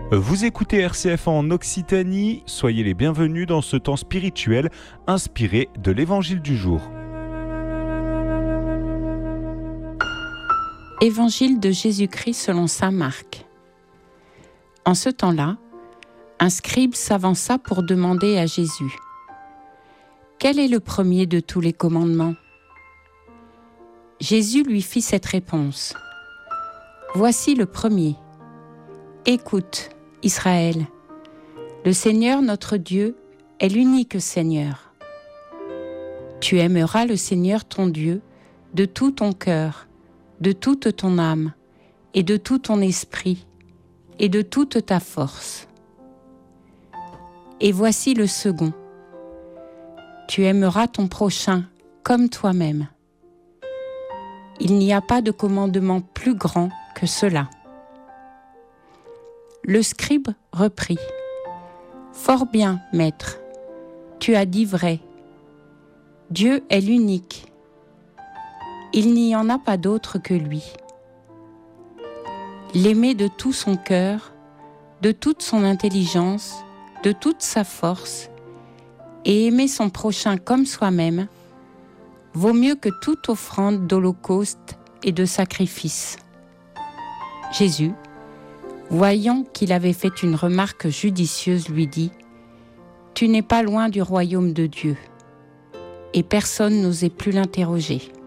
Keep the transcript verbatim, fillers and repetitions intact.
Vous écoutez R C F en Occitanie, soyez les bienvenus dans ce temps spirituel inspiré de l'Évangile du jour. Évangile de Jésus-Christ selon saint Marc. En ce temps-là, un scribe s'avança pour demander à Jésus : « Quel est le premier de tous les commandements ?» Jésus lui fit cette réponse : « Voici le premier. Écoute, Israël, le Seigneur notre Dieu est l'unique Seigneur. Tu aimeras le Seigneur ton Dieu de tout ton cœur, de toute ton âme, et de tout ton esprit, et de toute ta force. Et voici le second. Tu aimeras ton prochain comme toi-même. Il n'y a pas de commandement plus grand que cela. » Le scribe reprit : « Fort bien, maître, tu as dit vrai. Dieu est l'unique. Il n'y en a pas d'autre que lui. L'aimer de tout son cœur, de toute son intelligence, de toute sa force, et aimer son prochain comme soi-même, vaut mieux que toute offrande d'holocauste et de sacrifice. » Jésus, voyant qu'il avait fait une remarque judicieuse, lui dit : « Tu n'es pas loin du royaume de Dieu. » Et personne n'osait plus l'interroger.